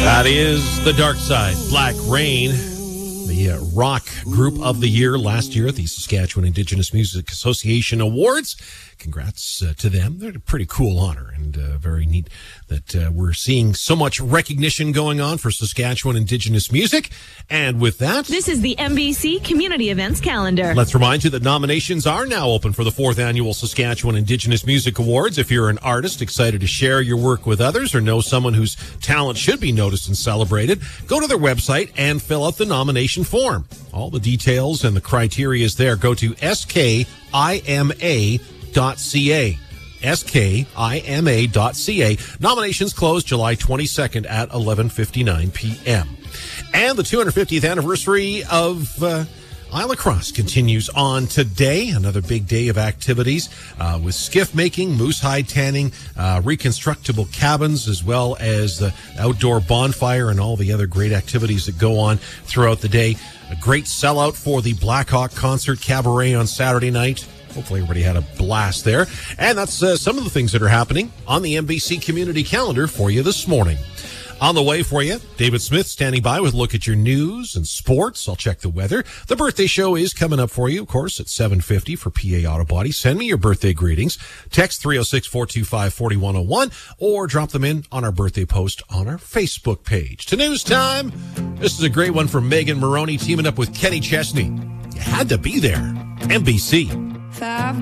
That is The Dark Side, Black Rain, the rock group of the year last year at the Saskatchewan Indigenous Music Association Awards. Congrats to them. They're a pretty cool honor and very neat that we're seeing so much recognition going on for Saskatchewan Indigenous music. And with that, this is the MBC Community Events Calendar. Let's remind you that nominations are now open for the 4th Annual Saskatchewan Indigenous Music Awards. If you're an artist excited to share your work with others or know someone whose talent should be noticed and celebrated, go to their website and fill out the nomination form. All the details and the criteria is there. Go to skima.ca. skima.ca. Nominations close July 22nd at 11:59 p.m. And the 250th anniversary of Isla Cross continues on today. Another big day of activities with skiff making, moose hide tanning, reconstructible cabins, as well as the outdoor bonfire and all the other great activities that go on throughout the day. A great sellout for the Blackhawk Concert Cabaret on Saturday night. Hopefully everybody had a blast there. And that's some of the things that are happening on the MBC Community Calendar for you this morning. On the way for you, David Smith standing by with a look at your news and sports. I'll check the weather. The birthday show is coming up for you, of course, at 7:50 for PA Auto Body. Send me your birthday greetings. Text 306-425-4101 or drop them in on our birthday post on our Facebook page. To news time, this is a great one from Megan Maroney teaming up with Kenny Chesney. You had to be there. MBC.